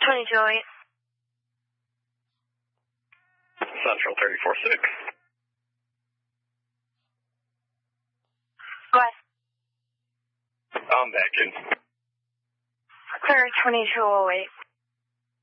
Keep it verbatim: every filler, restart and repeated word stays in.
twenty-two oh eight. Central thirty-four six. What? I'm back in. Clear twenty-two oh eight.